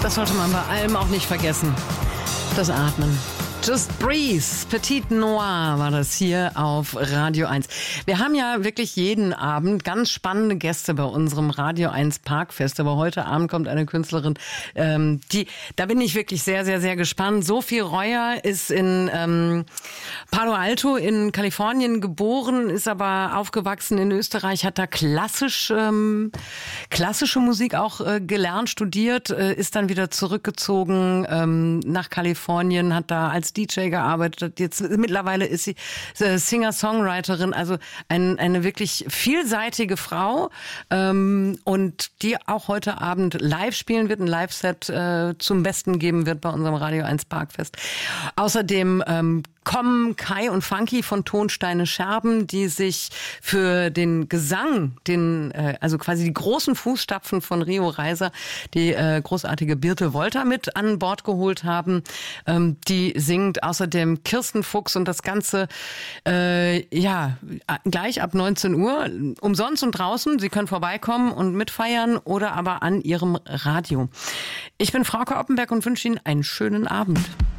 Das sollte man bei allem auch nicht vergessen. Das Atmen. Just Breathe, Petite Noir war das hier auf Radio 1. Wir haben ja wirklich jeden Abend ganz spannende Gäste bei unserem Radio 1 Parkfest. Aber heute Abend kommt eine Künstlerin, da bin ich wirklich sehr, sehr, sehr gespannt. Sophie Reuer ist in Palo Alto in Kalifornien geboren, ist aber aufgewachsen in Österreich, hat da klassische Musik auch gelernt, studiert, ist dann wieder zurückgezogen nach Kalifornien, hat da als DJ gearbeitet. Jetzt mittlerweile ist sie Singer-Songwriterin, also eine wirklich vielseitige Frau und die auch heute Abend live spielen wird, ein Live-Set zum Besten geben wird bei unserem Radio 1 Parkfest. Außerdem kommen Kai und Funky von Tonsteine Scherben, die sich für den Gesang, also quasi die großen Fußstapfen von Rio Reiser, die großartige Birte Wolter mit an Bord geholt haben. Die singt außerdem Kirsten Fuchs und das Ganze gleich ab 19 Uhr, umsonst und draußen. Sie können vorbeikommen und mitfeiern oder aber an Ihrem Radio. Ich bin Frauke Oppenberg und wünsche Ihnen einen schönen Abend.